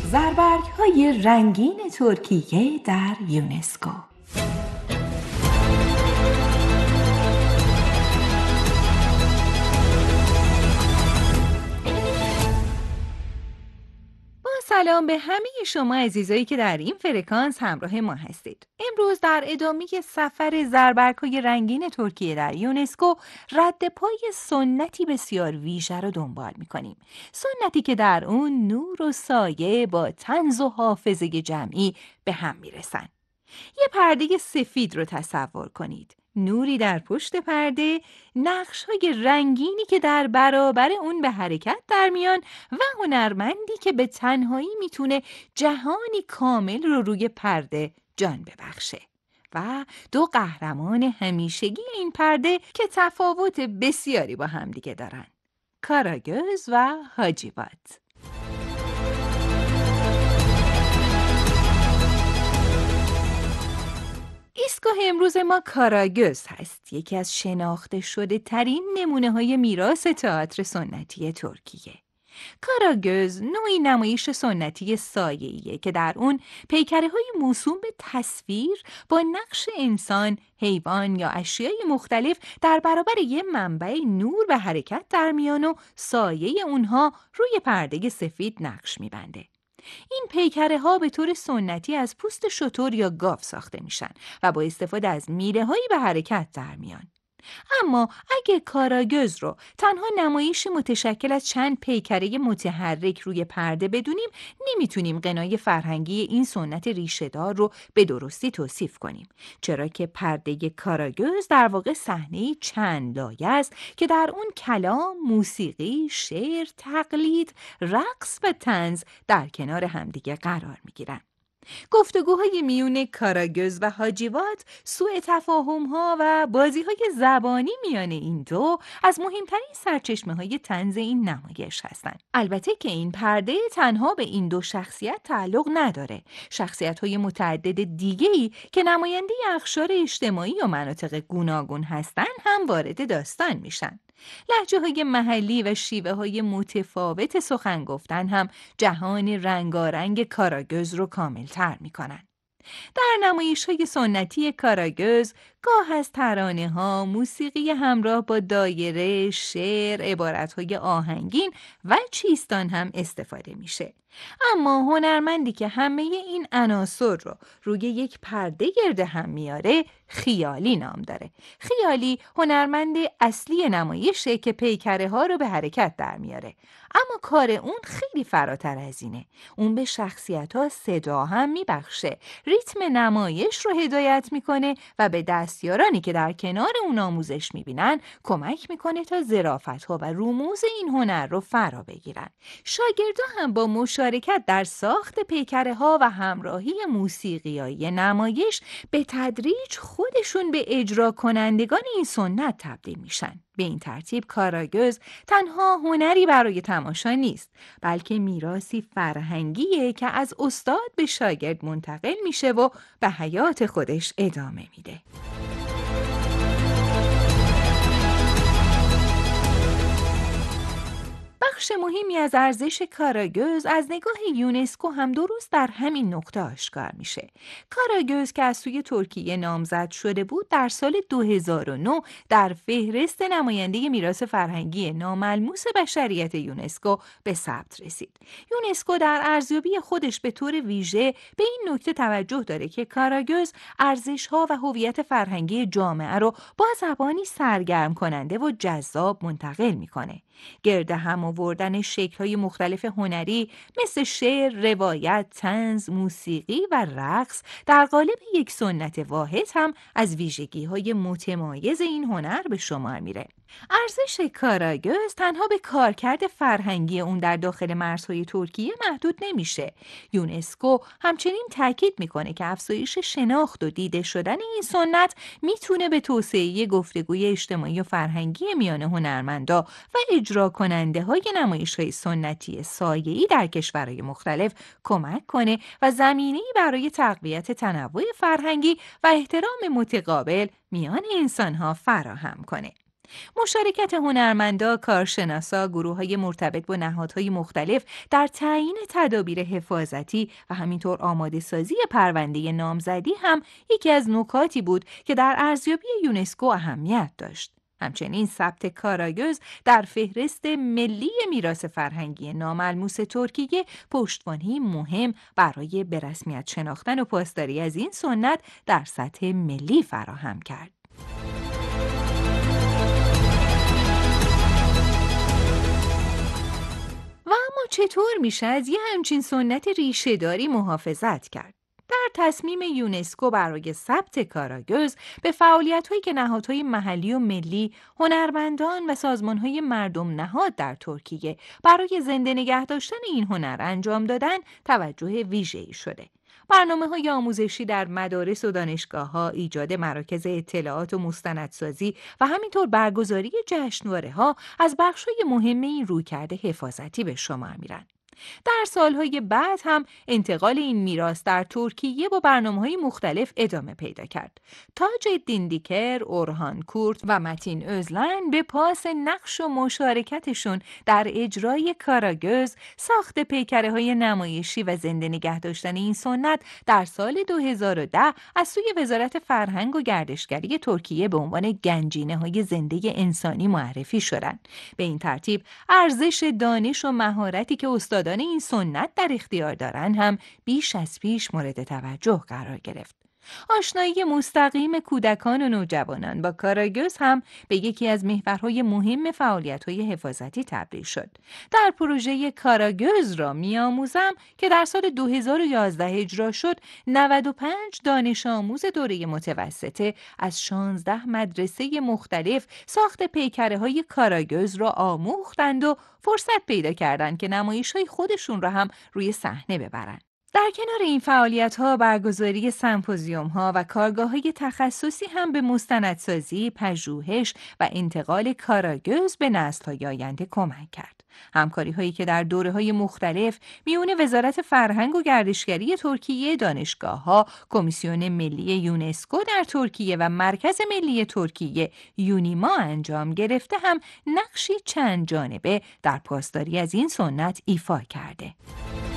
زربرگ‌های رنگین ترکیه در یونسکو. سلام به همه شما عزیزایی که در این فرکانس همراه ما هستید. امروز در ادامه سفر زربرگ‌های رنگین ترکیه در یونسکو رد پای سنتی بسیار ویژه رو دنبال می‌کنیم. سنتی که در اون نور و سایه با طنز و حافظه جمعی به هم میرسن. یه پرده سفید رو تصور کنید. نوری در پشت پرده، نقش‌های رنگینی که در برابر اون به حرکت در میان و هنرمندی که به تنهایی میتونه جهانی کامل رو روی پرده جان ببخشه. و دو قهرمان همیشگی این پرده که تفاوت بسیاری با همدیگه دارن. کاراگöz و هاجیوات. ایستگاه امروز ما کاراگöz هست، یکی از شناخته شده ترین نمونه های میراث تئاتر سنتی ترکیه. کاراگöz نوعی نمایش سنتی سایه‌ایه که در اون پیکره های موسوم به تصویر با نقش انسان، حیوان یا اشیای مختلف در برابر یه منبع نور به حرکت در میان و سایه اونها روی پرده سفید نقش میبنده. این پیکره ها به طور سنتی از پوست شتر یا گاو ساخته میشن و با استفاده از میله هایی به حرکت در میان. اما اگه کاراگöz رو تنها نمایشی متشکل از چند پیکره متحرک روی پرده بدونیم، نمیتونیم غنای فرهنگی این سنت ریشه‌دار رو به درستی توصیف کنیم، چرا که پرده کاراگöz در واقع صحنه‌ای چند لایه است که در اون کلام، موسیقی، شعر، تقلید، رقص و طنز در کنار همدیگه قرار میگیرن. گفتگوهای میون کاراگöz و هاجیوات، سوء تفاهم‌ها و بازی‌های زبانی میان این دو از مهمترین سرچشمه‌های طنز این نمایش هستند. البته که این پرده تنها به این دو شخصیت تعلق نداره. شخصیت‌های متعدد دیگه‌ای که نماینده اقشار اجتماعی و مناطق گوناگون هستند هم وارد داستان میشن. لهجه‌های محلی و شیوه‌های متفاوت سخن گفتن هم جهان رنگارنگ کاراگöz رو کامل‌تر می‌کنن. در نمایش‌های سنتی کاراگöz گاه از ترانه‌ها، موسیقی همراه با دایره، شعر، عبارت‌های آهنگین و چیستان هم استفاده میشه. اما هنرمندی که همه این عناصر رو روی یک پرده گرد هم میاره، خیالی نام داره. خیالی هنرمند اصلی نمایشه که پیکره ها رو به حرکت در میاره. اما کار اون خیلی فراتر از اینه. اون به شخصیت ها صدا هم میبخشه، ریتم نمایش رو هدایت میکنه و به دستیارانی که در کنار اون آموزش میبینن کمک میکنه تا ظرافت ها و رموز این هنر رو فرا بگیرن. شاگردا هم با مشارکت در ساخت پیکره ها و همراهی موسیقیایی نمایش به تدریج خودشون به اجرا کنندگان این سنت تبدیل میشن. به این ترتیب کاراگöz تنها هنری برای تماشا نیست، بلکه میراثی فرهنگیه که از استاد به شاگرد منتقل میشه و به حیات خودش ادامه میده. بخش مهمی از ارزش کاراگöz از نگاه یونسکو هم درست در همین نقطه آشکار میشه. کاراگöz که از سوی ترکیه نامزد شده بود، در سال 2009 در فهرست نماینده میراث فرهنگی ناملموس بشریت یونسکو به ثبت رسید. یونسکو در ارزیابی خودش به طور ویژه به این نکته توجه داره که کاراگöz ارزش‌ها و هویت فرهنگی جامعه رو با زبانی سرگرم کننده و جذاب منتقل میکنه. گرد هم آوردن شکل‌های مختلف هنری مثل شعر، روایت، طنز، موسیقی و رقص در قالب یک سنت واحد هم از ویژگی‌های متمایز این هنر به شمار میره. ارزش کاراگöz تنها به کارکرد فرهنگی اون در داخل مرزهای ترکیه محدود نمیشه. یونسکو همچنین تاکید میکنه که افزایش شناخت و دیده شدن این سنت میتونه به توسعه گفتگوی اجتماعی و فرهنگی میان هنرمندا و اجرا کننده های نمایش‌های سنتی سایه‌ای در کشورهای مختلف کمک کنه و زمینه‌ای برای تقویت تنوع فرهنگی و احترام متقابل میان انسان‌ها فراهم کنه. مشارکت هنرمندا، کارشناسا، گروه‌های مرتبط با نهادهای مختلف در تعیین تدابیر حفاظتی و همینطور آماده سازی پرونده نامزدی هم یکی از نکاتی بود که در ارزیابی یونسکو اهمیت داشت. همچنین ثبت کاراگöz در فهرست ملی میراث فرهنگی ناملموس ترکیه پشتوانه‌ای مهم برای به رسمیت شناختن و پاسداری از این سنت در سطح ملی فراهم کرد. و اما چطور میشه از یه همچین سنت ریشه‌داری محافظت کرد؟ در تصمیم یونسکو برای ثبت کاراگöz به فعالیت‌هایی که نهادهای محلی و ملی، هنرمندان و سازمان‌های مردم نهاد در ترکیه برای زنده نگه داشتن این هنر انجام دادن توجه ویژه‌ای شده. برنامه‌های آموزشی در مدارس و دانشگاه‌ها، ایجاد مراکز اطلاعات و مستندسازی و همینطور برگزاری جشنواره‌ها از بخش‌های مهم این رویکرد حفاظتی به شمار میرن. در سالهای بعد هم انتقال این میراث در ترکیه با برنامه‌های مختلف ادامه پیدا کرد. تاج دیندیکر، اورهان کورت و متین özlen به پاس نقش و مشارکتشون در اجرای کاراگöz، ساخت پیکره‌های نمایشی و زنده نگه داشتن این سنت در سال 2010 از سوی وزارت فرهنگ و گردشگری ترکیه به عنوان گنجینه‌های زنده انسانی معرفی شدند. به این ترتیب ارزش دانش و مهارتی که استادان این سنت در اختیار دارند هم بیش از پیش مورد توجه قرار گرفت. آشنایی مستقیم کودکان و نوجوانان با کاراگöz هم به یکی از محورهای مهم فعالیت‌های حفاظتی تبدیل شد. در پروژه کاراگöz را می‌آموزم که در سال 2011 اجرا شد، 95 دانش آموز دوره متوسطه از 16 مدرسه مختلف ساخت پیکره‌های کاراگöz را آموختند و فرصت پیدا کردند که نمایش‌های خودشون را هم روی صحنه ببرند. در کنار این فعالیت‌ها برگزاری سمپوزیوم‌ها و کارگاه‌های تخصصی هم به مستندسازی، پژوهش و انتقال کاراگöz به نسل‌های آینده کمک کرد. همکاری‌هایی که در دوره‌های مختلف میون وزارت فرهنگ و گردشگری ترکیه، دانشگاه‌ها، کمیسیون ملی یونسکو در ترکیه و مرکز ملی ترکیه یونیما انجام گرفته هم نقشی چند جانبه در پاسداری از این سنت ایفا کرده.